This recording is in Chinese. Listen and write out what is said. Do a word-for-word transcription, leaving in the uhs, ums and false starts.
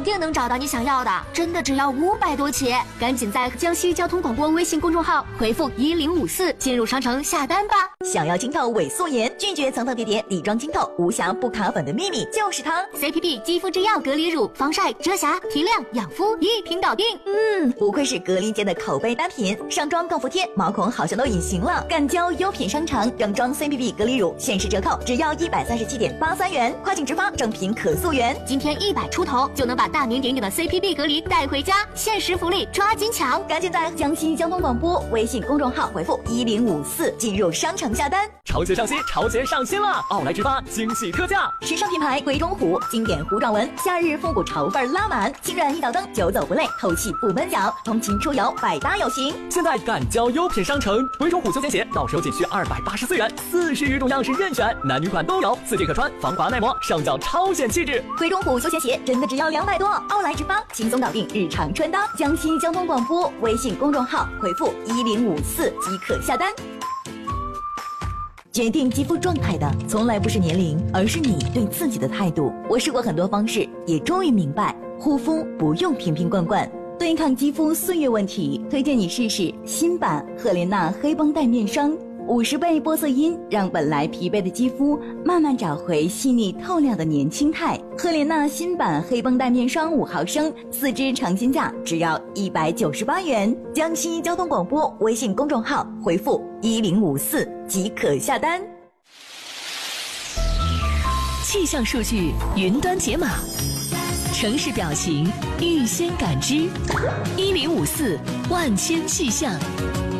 定能找到你想要的，真的只要五百多起，赶紧在江西交通广播微信公众号回复一零五四进入商城下单吧。 想要清透伪素颜，拒绝层层叠叠，底妆清透，无瑕不卡粉的秘密就是它 C P B 肌肤之钥隔离乳，防晒、遮瑕、提亮、养肤一瓶搞定。 嗯，不愧是格力界的口碑单品，上妆更服帖，毛孔好像都隐形了。敢交优品商城整装 C P B 隔离乳限时折扣，只要一百三十七点八三元，跨境直发，正品可溯源。 今天一百出头就能把大名鼎鼎的 C P B 隔离带回家，限时福利，抓紧抢！ 赶紧在江西交通广播微信公众号回复一零五四进入商城下单。 潮节上新，潮节上新了！奥莱直发惊喜特价， 时尚品牌鬼冢虎，经典糊状纹，夏日复古潮范拉满，轻软一脚蹬，久走不累，透气不闷脚，通勤出游百搭有型。 现在赶交优品商城，鬼冢虎休闲鞋到手仅需二百八十四元，四十余种样式任选，男女款都有，四季可穿，防滑耐磨，上脚超显气质。 鬼冢虎休闲鞋真的只要两百多，奥莱直发轻松搞定日常穿搭。江西交通广播微信公众号回复一零五四即可下单。决定肌肤状态的从来不是年龄，而是你对自己的态度。我试过很多方式，也终于明白，护肤不用瓶瓶罐罐。对抗肌肤岁月问题，推荐你试试新版赫莲娜黑绷带面霜。五十倍玻色因让本来疲惫的肌肤慢慢找回细腻透亮的年轻态。赫莲娜新版黑绷带面霜五毫升，四支尝鲜价只要一百九十八元。江西交通广播微信公众号回复一零五四即可下单。 气象数据云端解码，城市表情预先感知，一零五四万千气象。